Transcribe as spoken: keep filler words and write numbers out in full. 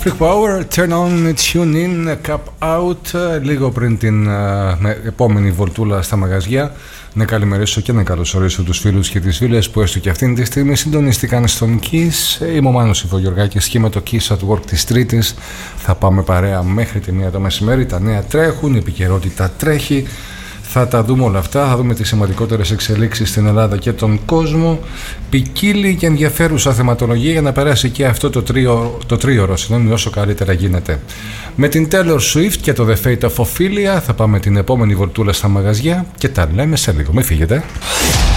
Afric Power, Turn On, Tune In, Cap Out. Λίγο πριν την uh, επόμενη βολτούλα στα μαγαζιά, να καλημερίσω και να καλωσορίσω τους φίλους και τις φίλες που έστω και αυτήν τη στιγμή συντονιστήκαν στον Kiss. Είμαι ο Μάνος Ιφογεωργάκης και με το Kiss at Work της Τρίτης θα πάμε παρέα μέχρι τη μία το μεσημέρι. Τα νέα τρέχουν, η επικαιρότητα τρέχει. Θα τα δούμε όλα αυτά, θα δούμε τις σημαντικότερες εξελίξεις στην Ελλάδα και τον κόσμο. Ποικίλη και ενδιαφέρουσα θεματολογία για να περάσει και αυτό το τρίωρο, το τρίωρο συγγνώμη, όσο καλύτερα γίνεται. Με την Taylor Swift και το The Fate of Ophelia θα πάμε την επόμενη βολτούλα στα μαγαζιά και τα λέμε σε λίγο. Μην φύγετε.